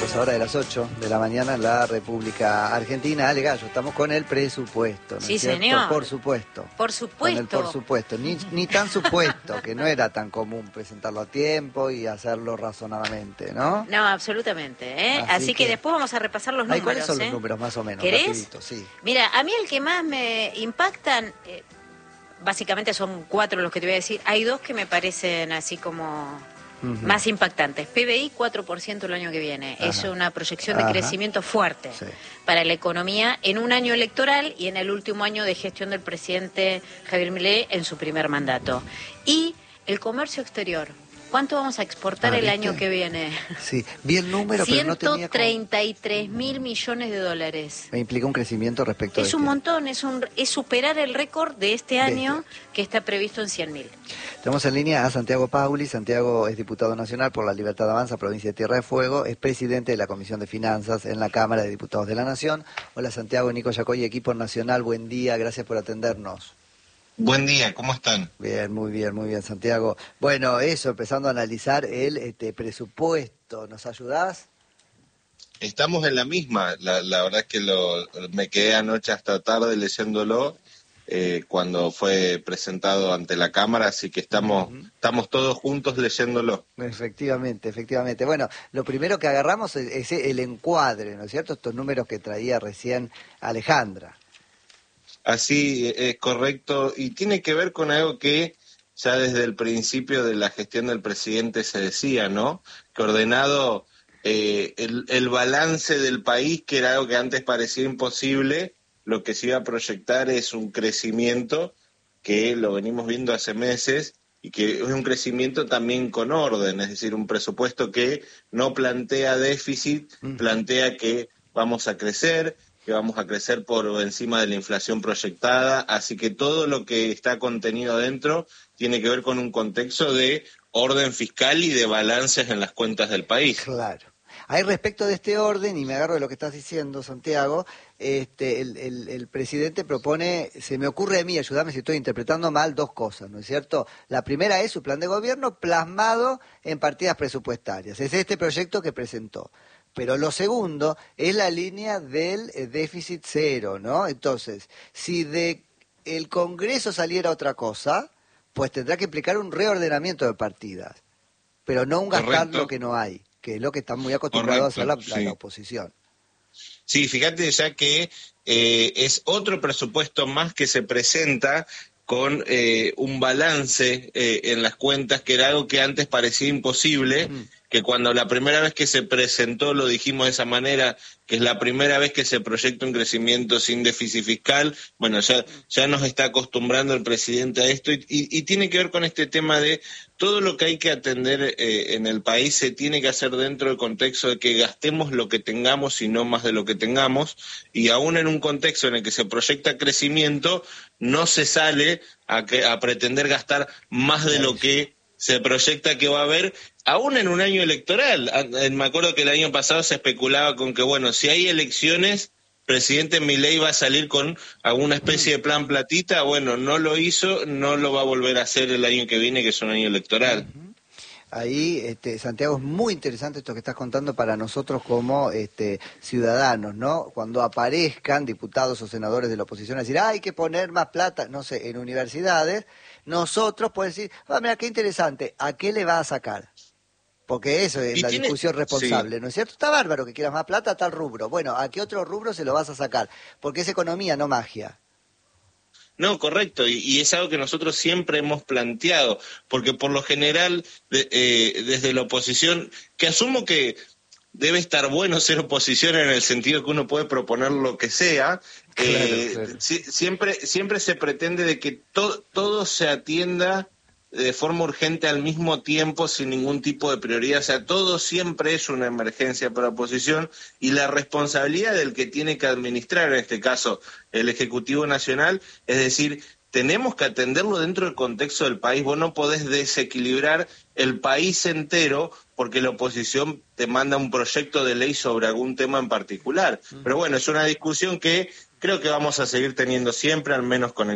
minutos ahora de las 8 de la mañana en la República Argentina. Ale Gallo, estamos con el presupuesto, ¿no sí, es cierto? señor. Por supuesto. Por supuesto. Con el por supuesto. Ni tan supuesto, que no era tan común presentarlo a tiempo y hacerlo razonadamente, ¿no? No, absolutamente. Así que después vamos a repasar los números. ¿Cuáles son los números más o menos? ¿Querés? Rapidito, sí. Mira, a mí el que más me impactan, básicamente son 4 los que te voy a decir. Hay 2 que me parecen así como... más impactantes. PBI 4% el año que viene. Es una proyección de crecimiento fuerte para la economía en un año electoral y en el último año de gestión del presidente Javier Milei en su primer mandato. Y el comercio exterior. ¿Cuánto vamos a exportar el año que viene? Sí, vi el número, pero no tenía... 133.000 millones de dólares. Me implica un crecimiento respecto a Es un montón, es superar el récord de este año que está previsto en 100.000. Tenemos en línea a Santiago Pauli. Santiago es diputado nacional por la Libertad Avanza, provincia de Tierra de Fuego, es presidente de la Comisión de Finanzas en la Cámara de Diputados de la Nación. Hola Santiago, Nico Yacoy, equipo nacional, buen día, gracias por atendernos. Buen día, ¿cómo están? Bien, muy bien, Santiago. Bueno, eso, empezando a analizar el presupuesto, ¿nos ayudás? Estamos en la misma, la verdad es que me quedé anoche hasta tarde leyéndolo cuando fue presentado ante la Cámara, así que estamos todos juntos leyéndolo. Efectivamente. Bueno, lo primero que agarramos es el encuadre, ¿no es cierto? Estos números que traía recién Alejandra. Así es correcto, y tiene que ver con algo que ya desde el principio de la gestión del presidente se decía, ¿no? Que ordenado el balance del país, que era algo que antes parecía imposible, lo que se iba a proyectar es un crecimiento que lo venimos viendo hace meses y que es un crecimiento también con orden, es decir, un presupuesto que no plantea déficit, plantea que vamos a crecer, que vamos a crecer por encima de la inflación proyectada, así que todo lo que está contenido adentro tiene que ver con un contexto de orden fiscal y de balances en las cuentas del país. Claro. Ahí respecto de este orden, y me agarro de lo que estás diciendo, Santiago, el presidente propone, se me ocurre a mí, ayúdame si estoy interpretando mal, 2 cosas, ¿no es cierto? La primera es su plan de gobierno plasmado en partidas presupuestarias, es este proyecto que presentó. Pero lo segundo es la línea del déficit cero, ¿no? Entonces, si de el Congreso saliera otra cosa, pues tendrá que implicar un reordenamiento de partidas, pero no un gastar lo que no hay, que es lo que está muy acostumbrado a hacer la oposición. Sí, fíjate ya que es otro presupuesto más que se presenta con un balance en las cuentas, que era algo que antes parecía imposible, que cuando la primera vez que se presentó lo dijimos de esa manera, que es la primera vez que se proyecta un crecimiento sin déficit fiscal. Bueno, ya nos está acostumbrando el presidente a esto y tiene que ver con este tema de todo lo que hay que atender en el país se tiene que hacer dentro del contexto de que gastemos lo que tengamos y no más de lo que tengamos, y aún en un contexto en el que se proyecta crecimiento, no se sale a pretender gastar más de lo que se proyecta que va a haber, aún en un año electoral. Me acuerdo que el año pasado se especulaba con que, bueno, si hay elecciones, presidente Milei va a salir con alguna especie de plan platita. Bueno, no lo hizo, no lo va a volver a hacer el año que viene, que es un año electoral. Ahí, Santiago, es muy interesante esto que estás contando para nosotros como ciudadanos, ¿no? Cuando aparezcan diputados o senadores de la oposición a decir, hay que poner más plata, no sé, en universidades, nosotros podemos decir, mira, qué interesante, ¿a qué le va a sacar? Porque eso es la discusión responsable, ¿no es cierto? Está bárbaro que quieras más plata a tal rubro. Bueno, ¿a qué otro rubro se lo vas a sacar? Porque es economía, no magia. No, correcto, y es algo que nosotros siempre hemos planteado, porque por lo general, desde la oposición, que asumo que debe estar bueno ser oposición en el sentido que uno puede proponer lo que sea, claro. Siempre se pretende de que todo se atienda de forma urgente al mismo tiempo sin ningún tipo de prioridad, o sea, todo siempre es una emergencia para la oposición y la responsabilidad del que tiene que administrar, en este caso el Ejecutivo Nacional, es decir, tenemos que atenderlo dentro del contexto del país. Vos no podés desequilibrar el país entero porque la oposición te manda un proyecto de ley sobre algún tema en particular. Pero bueno, es una discusión que creo que vamos a seguir teniendo siempre, al menos con el